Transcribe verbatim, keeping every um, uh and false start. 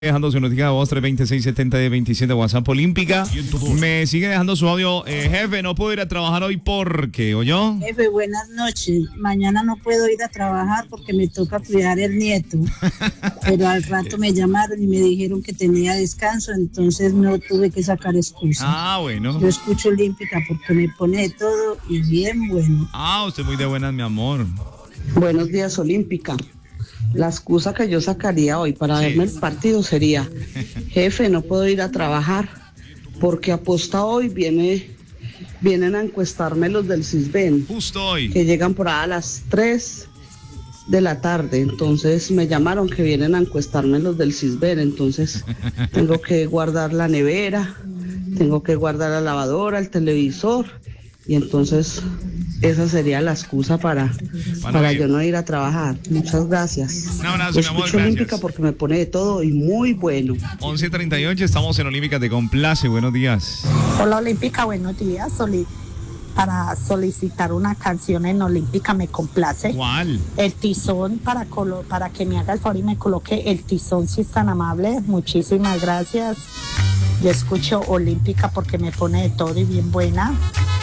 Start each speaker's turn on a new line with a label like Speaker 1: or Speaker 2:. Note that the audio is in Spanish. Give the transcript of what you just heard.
Speaker 1: Dejando su noticia de voz tres dos seis siete cero veintisiete WhatsApp Olímpica. Me sigue dejando su audio. Eh, jefe, no puedo ir a trabajar hoy porque, ¿oyó?
Speaker 2: Jefe, buenas noches. Mañana no puedo ir a trabajar porque me toca cuidar el nieto. Pero al rato me llamaron y me dijeron que tenía descanso, entonces no tuve que sacar excusa.
Speaker 1: Ah, bueno.
Speaker 2: Yo escucho Olímpica porque me pone de todo y bien bueno.
Speaker 1: Ah, usted muy de buenas, mi amor.
Speaker 3: Buenos días, Olímpica. La excusa que yo sacaría hoy para sí. verme el partido sería: jefe, no puedo ir a trabajar porque aposta hoy viene, vienen a encuestarme los del Sisbén.
Speaker 1: Justo hoy.
Speaker 3: Que llegan por ahí a las tres de la tarde. Entonces me llamaron que vienen a encuestarme los del Sisbén. Entonces tengo que guardar la nevera, tengo que guardar la lavadora, el televisor. Y entonces esa sería la excusa para, para, para yo no ir a trabajar. Muchas gracias.
Speaker 1: Un abrazo, mi amor, gracias.
Speaker 3: Olímpica porque me pone de todo y muy bueno.
Speaker 1: once treinta y ocho, estamos en Olímpica, te complace. Buenos días.
Speaker 4: Hola, Olímpica, buenos días. Soli para solicitar una canción en Olímpica, me complace.
Speaker 1: ¿Cuál?
Speaker 4: El tizón, para, colo para que me haga el favor y me coloque el tizón, si es tan amable. Muchísimas gracias. Yo escucho Olímpica porque me pone de todo y bien buena.